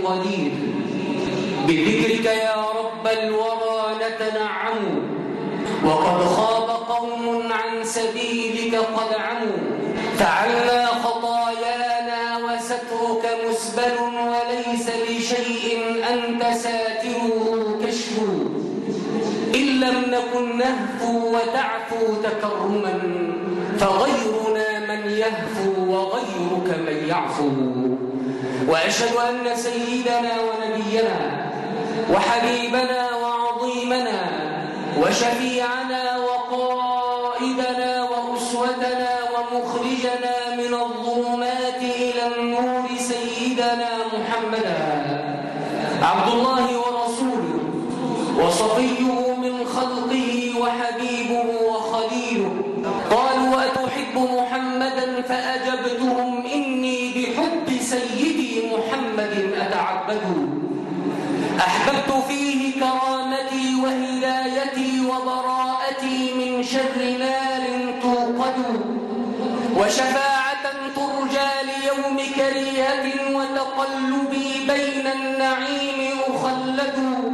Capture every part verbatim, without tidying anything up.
قدير. بذكرك يا رب الورى نتنعم، وقد خاب قوم عن سبيلك قد عموا. فعلنا خطايانا وسترك مسبل، وليس لشيء أنت ساتره كشف. إن لم نكن نهفو وتعفو تكرما، فغيرنا من يهفو وغيرك من يعفو. وأشهد أن سيدنا ونبينا وحبيبنا وعظيمنا وشفيعنا وقائدنا وأسوتنا ومخرجنا من الظلمات إلى النور سيدنا محمدا عبد الله ورسوله وصفيه من خلقه وحبيبه وخليله. قالوا أتحب محمدا؟ فأجبتهم إني بحب سيدي محمد أتعبد. أحببت فيه كرامتي وهدايتي وبراءتي من شر نار توقد، وشفاعة ترجى ليوم كريهة، وتقلبي بين النعيم أخلد،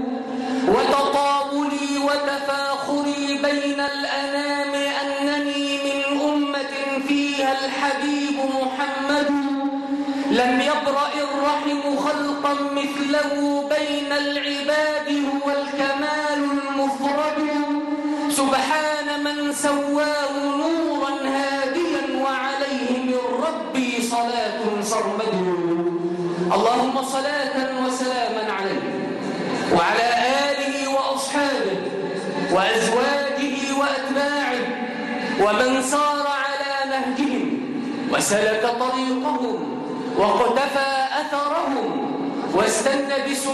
وتطاولي وتفاخري بين الأنام أنني من أمة فيها الحبيب محمد. لم يبرأ الرحم خلقا مثله بين العباد، هو الكمال المفرد. سبحان من سواه نورا هاديا، وعليه من ربي صلاة سرمد. اللهم صلاة وسلاما عليه وعلى آله وأصحابه وأزواجه وأتباعه ومن سار على نهجهم وسلك طريقهم وقتفى أثرهم واستنى بسنتهم